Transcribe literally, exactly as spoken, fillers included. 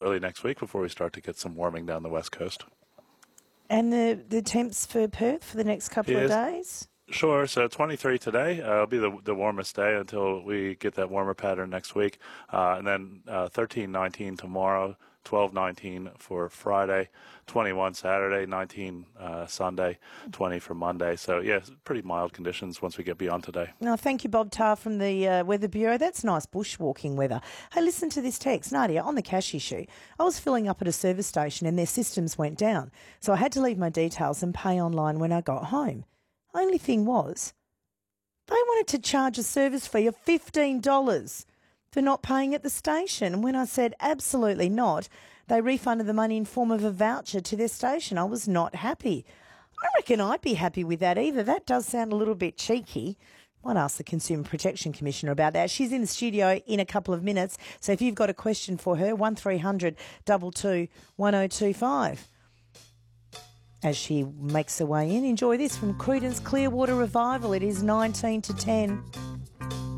early next week before we start to get some warming down the west coast. And the, the temps for Perth for the next couple Yes. of days? Sure. So twenty-three today. Uh, it'll be the, the warmest day until we get that warmer pattern next week. Uh, and then uh, thirteen, nineteen tomorrow, twelve, nineteen for Friday, twenty-one Saturday, nineteen uh, Sunday, twenty for Monday. So, yeah, pretty mild conditions once we get beyond today. No, thank you, Bob Tarr from the uh, Weather Bureau. That's nice bushwalking weather. Hey, listen to this text. Nadia, on the cash issue, I was filling up at a service station and their systems went down. So I had to leave my details and pay online when I got home. Only thing was, they wanted to charge a service fee of fifteen dollars for not paying at the station. And when I said absolutely not, they refunded the money in form of a voucher to their station. I was not happy. I reckon I'd be happy with that either. That does sound a little bit cheeky. Might ask the Consumer Protection Commissioner about that. She's in the studio in a couple of minutes. So if you've got a question for her, one three hundred two two one oh two five. As she makes her way in, enjoy this from Creedence Clearwater Revival. It is nineteen to ten.